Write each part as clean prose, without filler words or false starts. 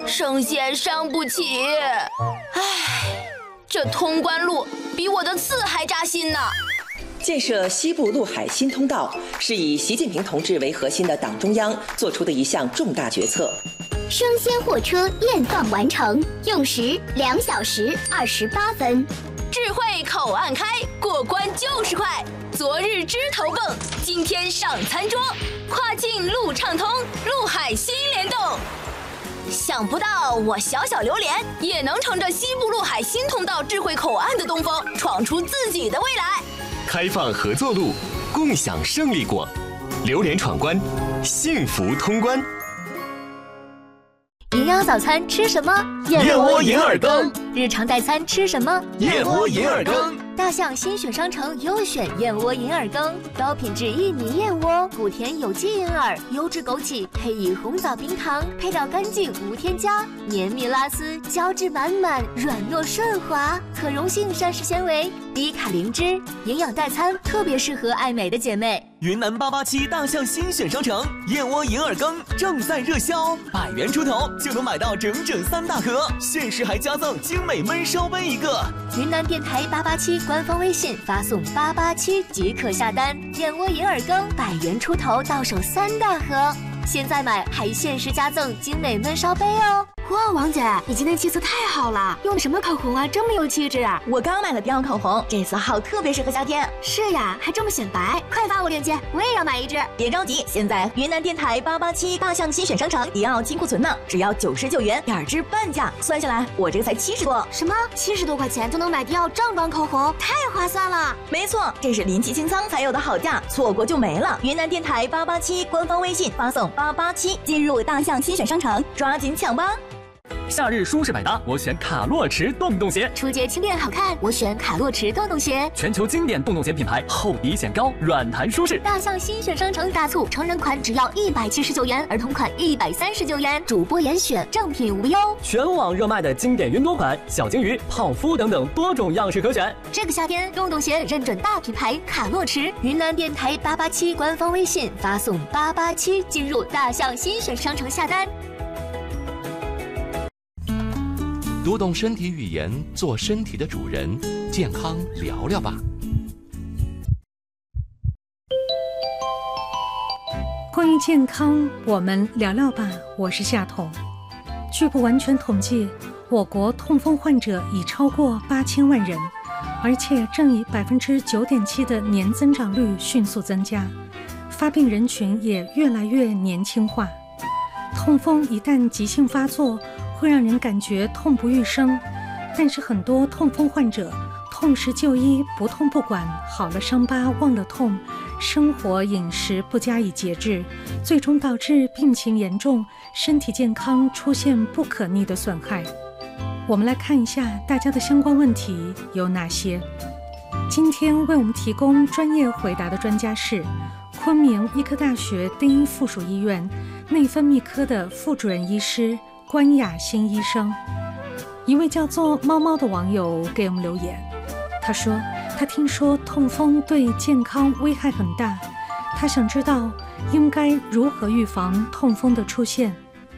升仙伤不起。唉，这通关路比我的刺还扎心呢。 建设西部陆海新通道是以习近平同志为核心的党中央做出的一项重大决策。 生鲜货车验放完成，用时2小时28分。 智慧口岸开，过关就是快。昨日枝头蹦，今天上餐桌。跨境路畅通，陆海新联动。想不到我小小榴莲也能乘着西部陆海新通道智慧口岸的东风，闯出自己的未来。 开放合作路，共享胜利果。榴莲闯关，幸福通关。 营养早餐吃什么？ 燕窝银耳羹。 日常代餐吃什么？ 燕窝银耳羹。 大象新选商城优选燕窝银耳羹，高品质印尼燕窝，古甜有机银耳，优质枸杞，配以红枣冰糖，配料干净无添加，绵密拉丝，胶质满满，软糯顺滑，可溶性膳食纤维，低卡零脂，营养代餐特别适合爱美的姐妹。 云南887大象新选商城燕窝银耳羹正在热销，100元出头就能买到整整3大盒，限时还加赠精美焖烧杯1个。 云南电台887官方微信发送887即可下单，燕窝银耳羹100元出头到手3大盒，现在买还限时加赠精美焖烧杯哦。 哇，王姐，你今天气色太好了，用的什么口红啊，这么有气质啊！ 我刚买了迪奥口红，这色号特别适合夏天。 是呀，还这么显白，快发我链接，我也要买一支。 别着急，现在云南电台887大象新选商城迪奥金库存呢，只要99元，2支半价，算下来我这个才70多。 什么？70多块钱就能买迪奥正装口红，太划算了！ 没错，这是临期清仓才有的好价，错过就没了。云南电台887官方微信发送887进入大象新选商城，抓紧抢吧！ 夏日舒适百搭，我选卡洛驰洞洞鞋； 初阶轻便好看，我选卡洛驰洞洞鞋。 全球经典洞洞鞋品牌，厚底显高，软弹舒适。 大象新选商城大促，成人款只要179元，儿童款139元，主播严选，正品无忧。 全网热卖的经典云朵款、小金鱼、泡芙等等多种样式可选。 这个夏天，洞洞鞋认准大品牌卡洛驰。云南电台887官方微信发送887进入大象新选商城下单。 读懂身体语言，做身体的主人，健康聊聊吧。 关于健康，我们聊聊吧。我是夏彤。据不完全统计，我国痛风患者已超过8000万人，而且正以9.7%的年增长率迅速增加，发病人群也越来越年轻化。痛风一旦急性发作，会让人感觉痛不欲生，但是很多痛风患者痛时就医，不痛不管，好了伤疤忘了痛，生活饮食不加以节制，最终导致病情严重，身体健康出现不可逆的损害。我们来看一下大家的相关问题有哪些。今天为我们提供专业回答的专家是昆明医科大学第一附属医院内分泌科的副主任医师关雅欣医生。一位叫做猫猫的网友给我们留言，他说他听说痛风对健康危害很大，他想知道应该如何预防痛风的出现。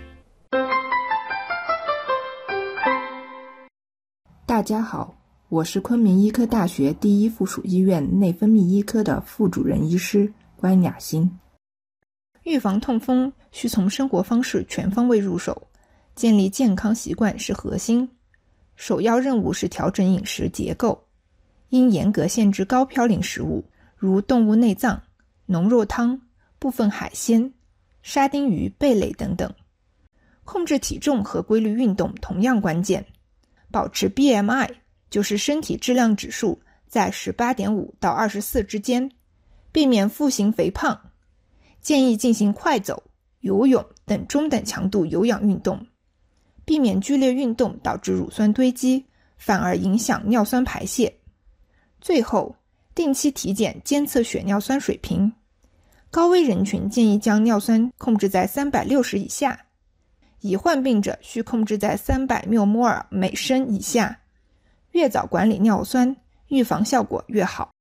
大家好，我是昆明医科大学第一附属医院内分泌医科的副主任医师关雅欣。预防痛风需从生活方式全方位入手，建立健康习惯是核心，首要任务是调整饮食结构，应严格限制高嘌呤食物，如动物内脏、浓肉汤、部分海鲜、沙丁鱼、贝类等等。控制体重和规律运动同样关键，保持 BMI 就是身体质量指数在 18.5 到24之间，避免腹型肥胖。建议进行快走、游泳等中等强度有氧运动，避免剧烈运动导致乳酸堆积，反而影响尿酸排泄。最后，定期体检监测血尿酸水平，高危人群建议将尿酸控制在360以下，已患病者需控制在300缪摩尔每升以下。越早管理尿酸，预防效果越好。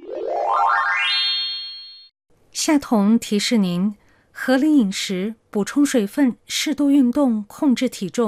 夏彤提示您：合理饮食、补充水分、适度运动、控制体重。